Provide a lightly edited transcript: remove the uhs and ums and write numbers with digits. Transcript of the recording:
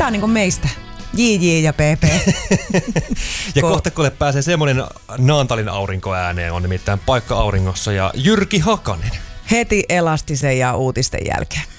Tää on niinku meistä. JJ ja PP. Ja kohta kun pääsee semmonen Naantalin aurinko ääneen, on nimittäin Paikka auringossa ja Jyrki Hakanen. Heti elastisen ja uutisten jälkeen.